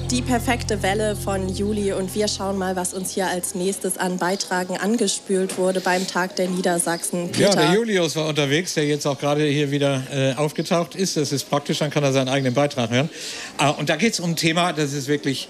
Die perfekte Welle von Juli und wir schauen mal, was uns hier als nächstes an Beitragen angespült wurde beim Tag der Niedersachsen. Peter. Ja, der Julius war unterwegs, der jetzt auch gerade hier wieder aufgetaucht ist. Das ist praktisch, dann kann er seinen eigenen Beitrag hören. Und da geht es um ein Thema, das ist wirklich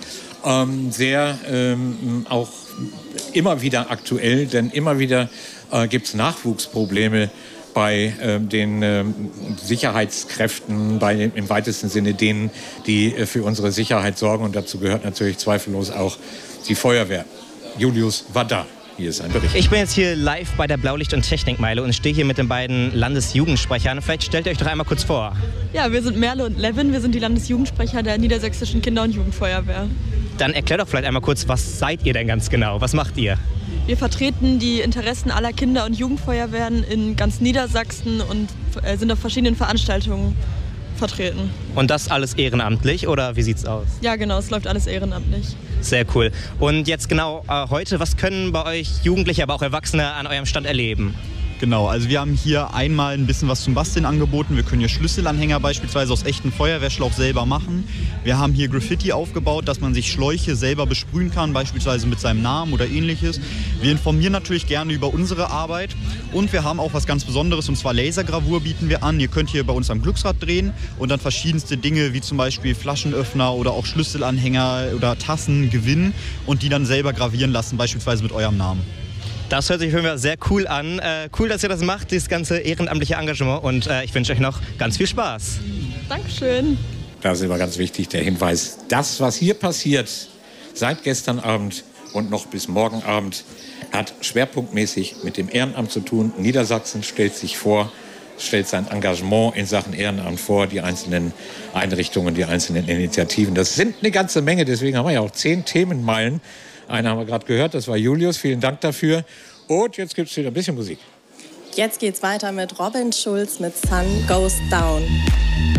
sehr auch immer wieder aktuell, denn immer wieder gibt es Nachwuchsprobleme bei den Sicherheitskräften, im weitesten Sinne denen, die für unsere Sicherheit sorgen. Und dazu gehört natürlich zweifellos auch die Feuerwehr. Julius war da. Hier ist ein Bericht. Ich bin jetzt hier live bei der Blaulicht- und Technikmeile und stehe hier mit den beiden Landesjugendsprechern. Vielleicht stellt ihr euch doch einmal kurz vor. Ja, wir sind Merle und Levin. Wir sind die Landesjugendsprecher der Niedersächsischen Kinder- und Jugendfeuerwehr. Dann erklär doch vielleicht einmal kurz, was seid ihr denn ganz genau? Was macht ihr? Wir vertreten die Interessen aller Kinder- und Jugendfeuerwehren in ganz Niedersachsen und sind auf verschiedenen Veranstaltungen vertreten. Und das alles ehrenamtlich oder wie sieht's aus? Ja, genau, es läuft alles ehrenamtlich. Sehr cool. Und jetzt genau heute, was können bei euch Jugendliche, aber auch Erwachsene an eurem Stand erleben? Genau, also wir haben hier einmal ein bisschen was zum Basteln angeboten. Wir können hier Schlüsselanhänger beispielsweise aus echtem Feuerwehrschlauch selber machen. Wir haben hier Graffiti aufgebaut, dass man sich Schläuche selber besprühen kann, beispielsweise mit seinem Namen oder ähnliches. Wir informieren natürlich gerne über unsere Arbeit und wir haben auch was ganz Besonderes, und zwar Lasergravur bieten wir an. Ihr könnt hier bei uns am Glücksrad drehen und dann verschiedenste Dinge wie zum Beispiel Flaschenöffner oder auch Schlüsselanhänger oder Tassen gewinnen und die dann selber gravieren lassen, beispielsweise mit eurem Namen. Das hört sich für mich sehr cool an. Cool, dass ihr das macht, dieses ganze ehrenamtliche Engagement. Und ich wünsche euch noch ganz viel Spaß. Dankeschön. Das ist immer ganz wichtig, der Hinweis. Das, was hier passiert, seit gestern Abend und noch bis morgen Abend, hat schwerpunktmäßig mit dem Ehrenamt zu tun. Niedersachsen stellt sein Engagement in Sachen Ehrenamt vor, die einzelnen Einrichtungen, die einzelnen Initiativen. Das sind eine ganze Menge, deswegen haben wir ja auch 10 Themenmeilen. Einen haben wir gerade gehört, das war Julius. Vielen Dank dafür. Und jetzt gibt es wieder ein bisschen Musik. Jetzt geht's weiter mit Robin Schulz mit Sun Goes Down.